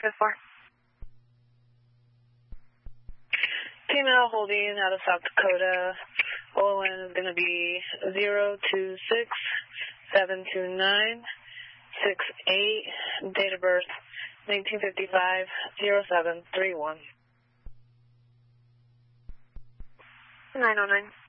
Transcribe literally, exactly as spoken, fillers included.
fifth floor. Female holding out of South Dakota. O N is going to be zero two six seven two nine six eight. Date of birth nineteen fifty-five, zero seven three one. nine oh nine.